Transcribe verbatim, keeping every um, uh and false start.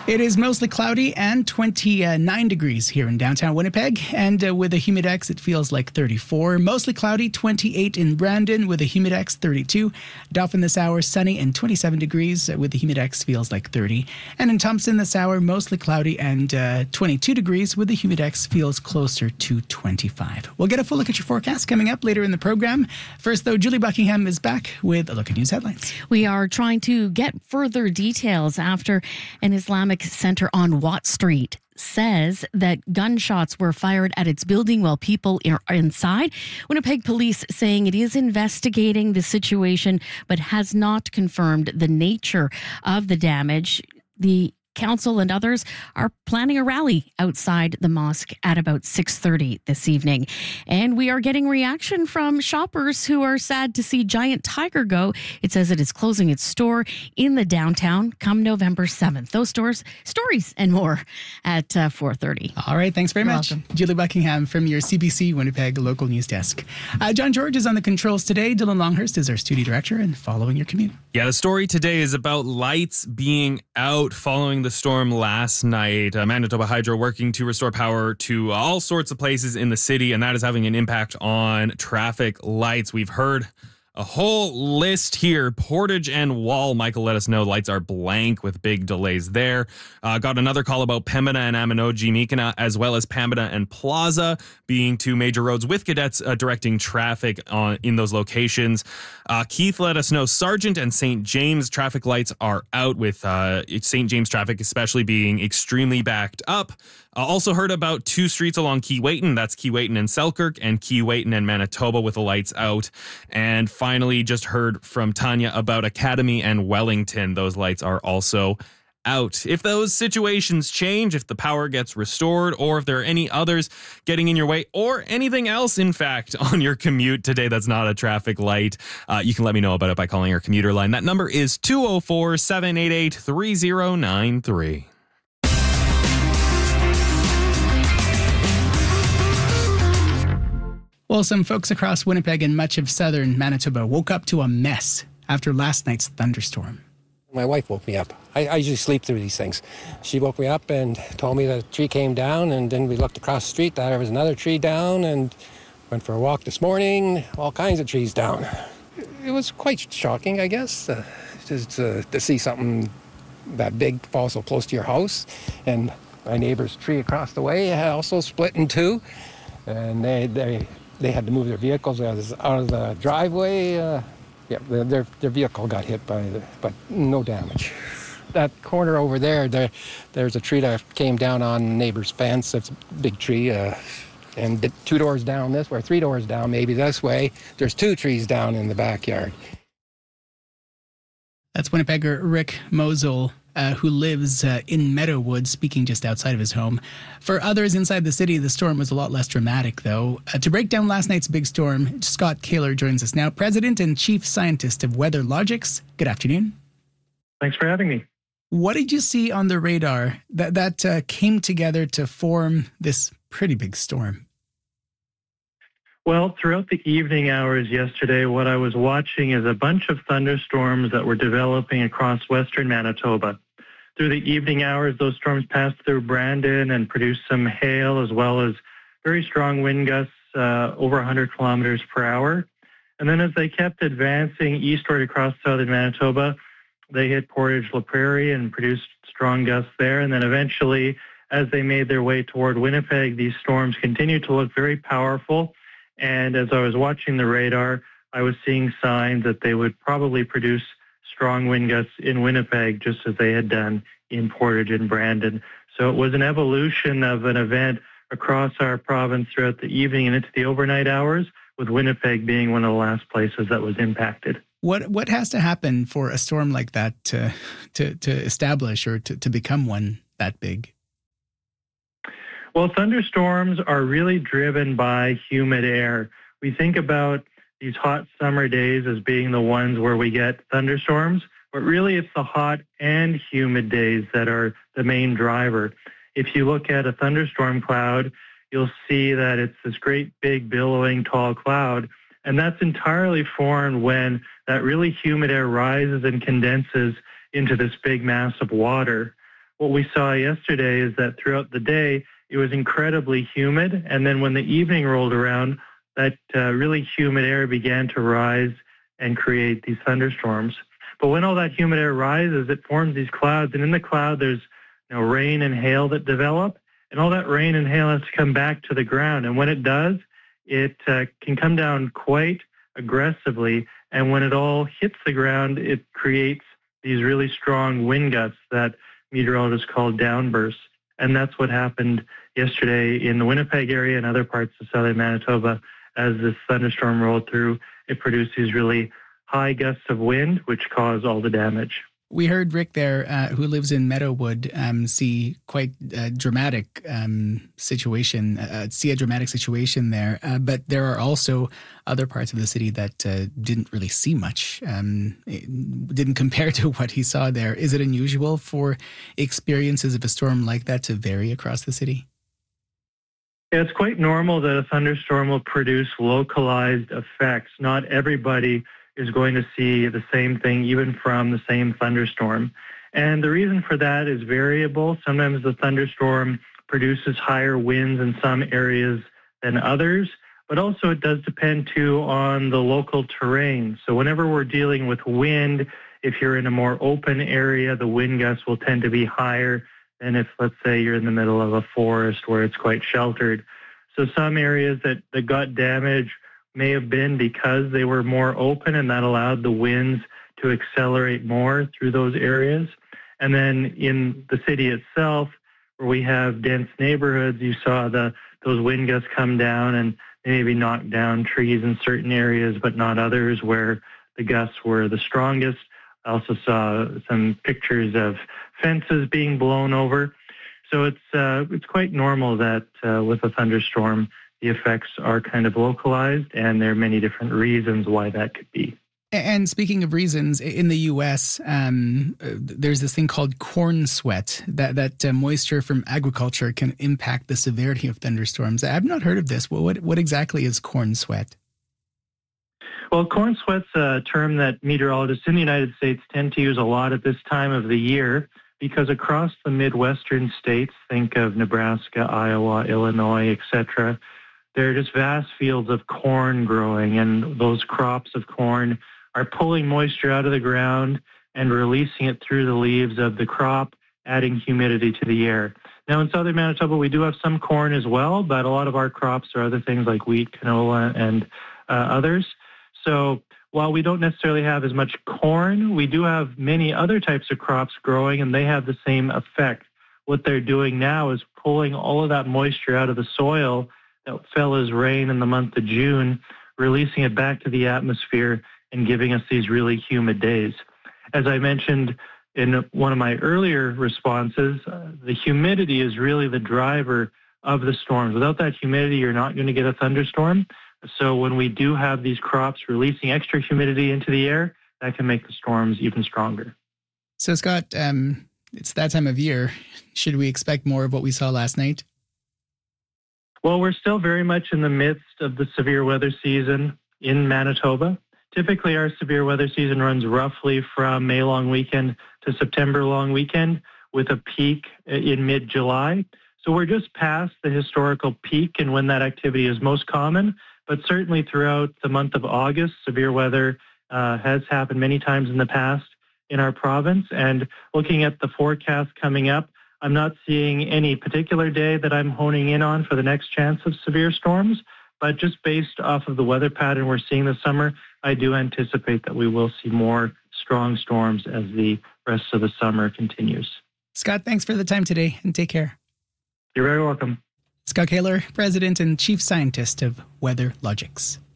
It is mostly cloudy and twenty-nine degrees here in downtown Winnipeg. And uh, with a humidex, it feels like thirty-four. Mostly cloudy, twenty-eight in Brandon with a humidex, thirty-two. Dauphin this hour, sunny and twenty-seven degrees with the humidex, feels like thirty. And in Thompson this hour, mostly cloudy and uh, twenty-two degrees with the humidex, feels closer to twenty-five. We'll get a full look at your forecast coming up later in the program. First, though, Julie Buckingham is back with a look at news headlines. We are trying to get further details after an Islamic center on Watt Street says that gunshots were fired at its building while people are inside. Winnipeg police saying it is investigating the situation but has not confirmed the nature of the damage. The council and others are planning a rally outside the mosque at about six thirty this evening. And we are getting reaction from shoppers who are sad to see Giant Tiger go. It says it is closing its store in the downtown come November seventh. Those stores, stories and more at uh, four thirty. All right, thanks very You're much. welcome. Julie Buckingham from your C B C Winnipeg local news desk. Uh, John George is on the controls today. Dylan Longhurst is our studio director and following your commute. Yeah, the story today is about lights being out following the storm last night. Uh, Manitoba Hydro working to restore power to all sorts of places in the city, and that is having an impact on traffic lights. We've heard a whole list here. Portage and Wall, Michael let us know lights are blank with big delays there. Uh, got another call about Pembina and Aminoji Mikana, as well as Pembina and Plaza being two major roads with cadets uh, directing traffic on in those locations. Uh, Keith let us know Sargent and Saint James traffic lights are out, with uh, Saint James traffic especially being extremely backed up. Uh, also heard about two streets along Keewatin. That's Keewatin and Selkirk, and Keewatin and Manitoba with the lights out. And finally, just heard from Tanya about Academy and Wellington. Those lights are also out. If those situations change, if the power gets restored, or if there are any others getting in your way, or anything else, in fact, on your commute today that's not a traffic light, uh, you can let me know about it by calling our commuter line. That number is two oh four, seven eight eight, three oh nine three. Well, some folks across Winnipeg and much of southern Manitoba woke up to a mess after last night's thunderstorm. My wife woke me up. I, I usually sleep through these things. She woke me up and told me that a tree came down, and then we looked across the street, that there was another tree down, and went for a walk this morning, all kinds of trees down. It was quite shocking, I guess, uh, just uh, to see something that big fall so close to your house. And my neighbor's tree across the way also split in two, and they they they had to move their vehicles out of the driveway. Uh, yeah, their their vehicle got hit by the, but no damage. That corner over there, there, there's a tree that came down on the neighbor's fence. It's a big tree, uh, and the two doors down this way, or three doors down maybe this way, there's two trees down in the backyard. That's Winnipegger Rick Mosel, uh, who lives uh, in Meadowwood, speaking just outside of his home. For others inside the city, the storm was a lot less dramatic, though. Uh, to break down last night's big storm, Scott Kaler joins us now, President and Chief Scientist of WeatherLogix. Good afternoon. Thanks for having me. What did you see on the radar that, that uh, came together to form this pretty big storm? Well, throughout the evening hours yesterday, what I was watching is a bunch of thunderstorms that were developing across western Manitoba. Through the evening hours, those storms passed through Brandon and produced some hail, as well as very strong wind gusts, uh, over one hundred kilometers per hour. And then as they kept advancing eastward across southern Manitoba, they hit Portage La Prairie and produced strong gusts there. And then eventually, as they made their way toward Winnipeg, these storms continued to look very powerful. And as I was watching the radar, I was seeing signs that they would probably produce strong wind gusts in Winnipeg, just as they had done in Portage and Brandon. So it was an evolution of an event across our province throughout the evening and into the overnight hours, with Winnipeg being one of the last places that was impacted. What what has to happen for a storm like that to to, to establish or to, to become one that big? Well, thunderstorms are really driven by humid air. We think about these hot summer days as being the ones where we get thunderstorms, but really it's the hot and humid days that are the main driver. If you look at a thunderstorm cloud, you'll see that it's this great big billowing tall cloud, and that's entirely formed when that really humid air rises and condenses into this big mass of water. what we saw yesterday is that throughout the day, it was incredibly humid. And then when the evening rolled around, that uh, really humid air began to rise and create these thunderstorms. But when all that humid air rises, it forms these clouds. And in the cloud, there's you know, rain and hail that develop. And all that rain and hail has to come back to the ground. And when it does, it uh, can come down quite aggressively. And when it all hits the ground, it creates these really strong wind gusts that meteorologists call downbursts. And that's what happened yesterday in the Winnipeg area and other parts of southern Manitoba. As this thunderstorm rolled through, it produced these really high gusts of wind, which caused all the damage. We heard Rick there, uh, who lives in Meadowood, um, see quite a dramatic um, situation, uh, see a dramatic situation there. Uh, but there are also other parts of the city that uh, didn't really see much, um, didn't compare to what he saw there. Is it unusual for experiences of a storm like that to vary across the city? Yeah, it's quite normal that a thunderstorm will produce localized effects. Not everybody is going to see the same thing, even from the same thunderstorm. And the reason for that is variable. Sometimes the thunderstorm produces higher winds in some areas than others, but also it does depend too on the local terrain. So whenever we're dealing with wind, if you're in a more open area, the wind gusts will tend to be higher than if, let's say, you're in the middle of a forest where it's quite sheltered. So some areas that, that got damaged may have been because they were more open, and that allowed the winds to accelerate more through those areas. And then in the city itself, where we have dense neighborhoods, you saw the those wind gusts come down and they maybe knock down trees in certain areas, but not others where the gusts were the strongest. I also saw some pictures of fences being blown over. So it's uh, it's quite normal that uh, with a thunderstorm, the effects are kind of localized, and there are many different reasons why that could be. And speaking of reasons, in the U S, um, there's this thing called corn sweat, that, that uh, moisture from agriculture can impact the severity of thunderstorms. I've not heard of this. What, what, what exactly is corn sweat? Well, corn sweat's a term that meteorologists in the United States tend to use a lot at this time of the year, because across the Midwestern states, think of Nebraska, Iowa, Illinois, et cetera, there are just vast fields of corn growing, and those crops of corn are pulling moisture out of the ground and releasing it through the leaves of the crop, adding humidity to the air. Now, in southern Manitoba, we do have some corn as well, but a lot of our crops are other things like wheat, canola, and uh, others. So while we don't necessarily have as much corn, we do have many other types of crops growing, and they have the same effect. What they're doing now is pulling all of that moisture out of the soil that fell as rain in the month of June, releasing it back to the atmosphere and giving us these really humid days. As I mentioned in one of my earlier responses, uh, the humidity is really the driver of the storms. Without that humidity, you're not going to get a thunderstorm. So when we do have these crops releasing extra humidity into the air, that can make the storms even stronger. So, Scott, um, it's that time of year. Should we expect more of what we saw last night? Well, we're still very much in the midst of the severe weather season in Manitoba. Typically, our severe weather season runs roughly from May long weekend to September long weekend, with a peak in mid-July. So we're just past the historical peak and when that activity is most common. But certainly throughout the month of August, severe weather uh, has happened many times in the past in our province. And looking at the forecast coming up, I'm not seeing any particular day that I'm honing in on for the next chance of severe storms. But just based off of the weather pattern we're seeing this summer, I do anticipate that we will see more strong storms as the rest of the summer continues. Scott, thanks for the time today, and take care. You're very welcome. Scott Kaler, President and Chief Scientist of WeatherLogix.